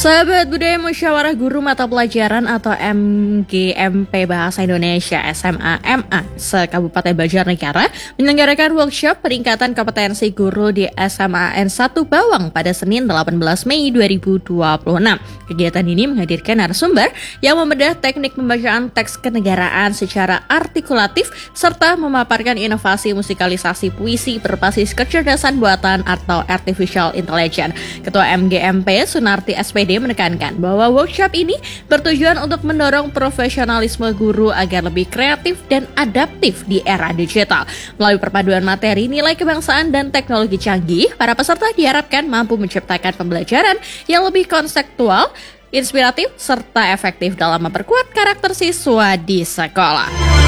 Sahabat Budaya Musyawarah Guru Mata Pelajaran atau MGMP Bahasa Indonesia SMA-MA se-Kabupaten Banjarnegara menyelenggarakan workshop peningkatan kompetensi guru di SMAN 1 Bawang pada Senin 18 Mei 2026. Kegiatan ini menghadirkan narasumber yang membedah teknik pembacaan teks kenegaraan secara artikulatif serta memaparkan inovasi musikalisasi puisi berbasis kecerdasan buatan atau artificial intelligence. Ketua MGMP Sunarti SPD menekankan bahwa workshop ini bertujuan untuk mendorong profesionalisme guru agar lebih kreatif dan adaptif di era digital. Melalui perpaduan materi, nilai kebangsaan dan teknologi canggih, para peserta diharapkan mampu menciptakan pembelajaran yang lebih konseptual, inspiratif, serta efektif dalam memperkuat karakter siswa di sekolah.